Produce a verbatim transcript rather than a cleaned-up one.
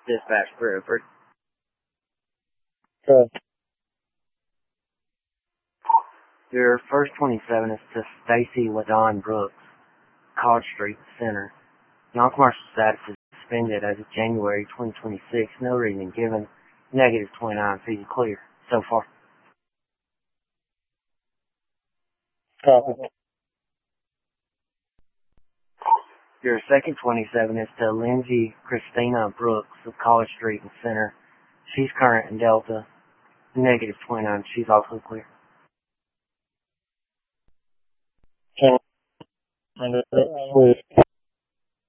Dispatch Bradford. Good. Your first twenty-seven is to Stacy LaDon Brooks, College Street Center. Non-commercial status is suspended as of January twenty twenty-six. No reason given. Negative twenty-nine. Fees clear. So far. Copy. Your second twenty-seven is to Lindsay Christina Brooks of College Street and Center. She's current in Delta. Negative twenty-nine. She's also clear. Can I